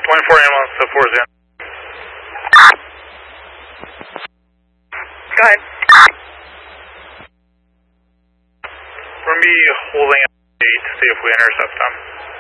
24 ambulance, the 4's in. Go ahead. We're going to be holding at 8 to see if we intercept them.